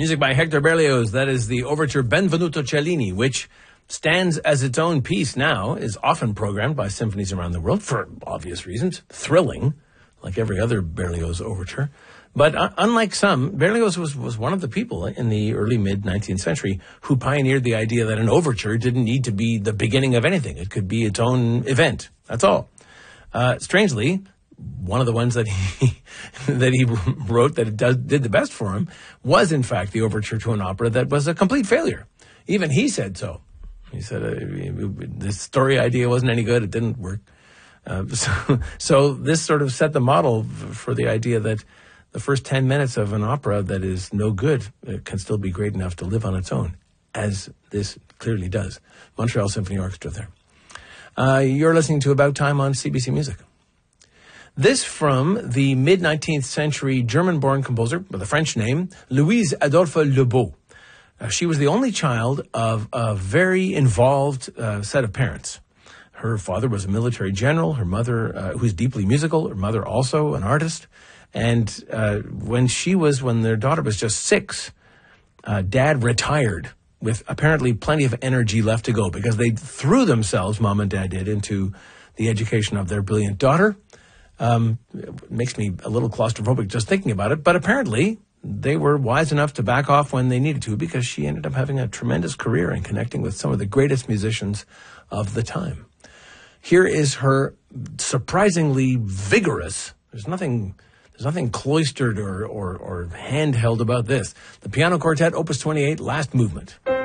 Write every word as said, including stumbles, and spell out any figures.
Music by Hector Berlioz. That is the overture Benvenuto Cellini, which stands as its own piece now, is often programmed by symphonies around the world for obvious reasons. Thrilling, like every other Berlioz overture. But uh, unlike some, Berlioz was, was one of the people in the early mid-nineteenth century who pioneered the idea that an overture didn't need to be the beginning of anything. It could be its own event. That's all. Uh, strangely, one of the ones that he that he wrote that it does, did the best for him was, in fact, the overture to an opera that was a complete failure. Even he said so. He said uh, the story idea wasn't any good. It didn't work. Uh, so, so this sort of set the model for the idea that the first ten minutes of an opera that is no good it can still be great enough to live on its own, as this clearly does. Montreal Symphony Orchestra there. Uh, you're listening to About Time on C B C Music. This from the mid-nineteenth century German-born composer with a French name, Louise Adolphe Lebeau. Uh, she was the only child of a very involved uh, set of parents. Her father was a military general, her mother, uh, who's deeply musical, her mother also an artist. And uh, when she was, when their daughter was just six, uh, Dad retired with apparently plenty of energy left to go because they threw themselves, Mom and Dad did, into the education of their brilliant daughter. Um, it makes me a little claustrophobic just thinking about it, but apparently they were wise enough to back off when they needed to because she ended up having a tremendous career and connecting with some of the greatest musicians of the time. Here is her surprisingly vigorous, there's nothing... There's nothing cloistered or, or, or handheld about this. The Piano Quartet, Opus twenty-eight, Last Movement.